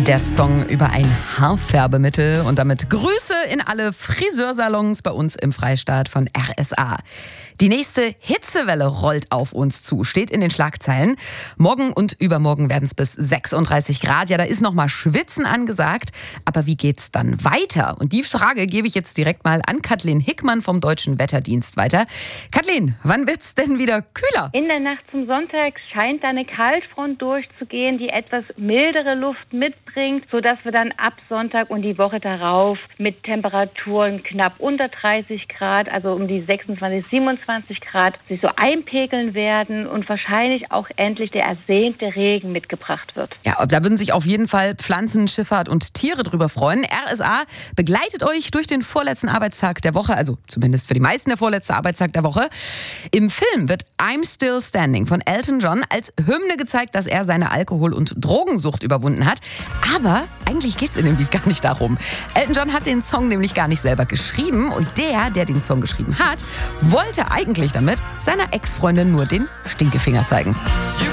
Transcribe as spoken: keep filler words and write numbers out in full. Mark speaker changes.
Speaker 1: Der Song über ein Haarfärbemittel und damit Grüße in alle Friseursalons bei uns im Freistaat von R S A. Die nächste Hitzewelle rollt auf uns zu, steht in den Schlagzeilen. Morgen und übermorgen werden es bis sechsunddreißig Grad. Ja, da ist noch mal Schwitzen angesagt. Aber wie geht's dann weiter? Und die Frage gebe ich jetzt direkt mal an Kathleen Hickmann vom Deutschen Wetterdienst weiter. Kathleen, wann wird's denn wieder kühler?
Speaker 2: In der Nacht zum Sonntag scheint da eine Kaltfront durchzugehen, die etwas mildere Luft mitbringt, sodass wir dann ab Sonntag und die Woche darauf mit Temperaturen knapp unter dreißig Grad, also um die sechsundzwanzig, siebenundzwanzig Grad, sich so einpegeln werden und wahrscheinlich auch endlich der ersehnte Regen mitgebracht wird.
Speaker 1: Ja, da würden sich auf jeden Fall Pflanzen, Schifffahrt und Tiere drüber freuen. R S A begleitet euch durch den vorletzten Arbeitstag der Woche, also zumindest für die meisten der vorletzte Arbeitstag der Woche. Im Film wird I'm Still Standing von Elton John als Hymne gezeigt, dass er seine Alkohol- und Drogensucht überwunden hat. Aber eigentlich geht es in dem Lied gar nicht darum. Elton John hat den Song nämlich gar nicht selber geschrieben und der, der den Song geschrieben hat, wollte eigentlich damit seiner Ex-Freundin nur den Stinkefinger zeigen.